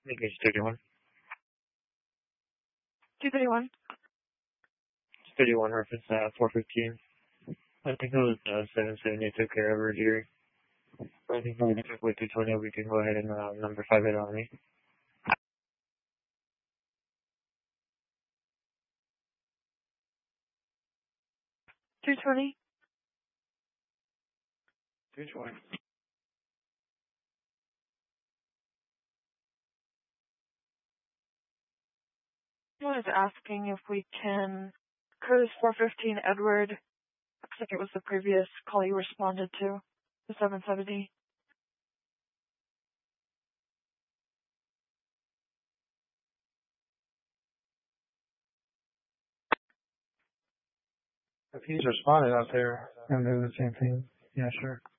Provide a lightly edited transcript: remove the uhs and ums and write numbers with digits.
Engage 31. 231. 31 reference 415. I think it was 770 took care of her here. I think we took with 220, we can go ahead and number 5 it on me. 220. 220. I was asking if we can, Curtis 415 Edward, looks like it was the previous call you responded to, the 770. If he's responded out there and doing the same thing, yeah, sure.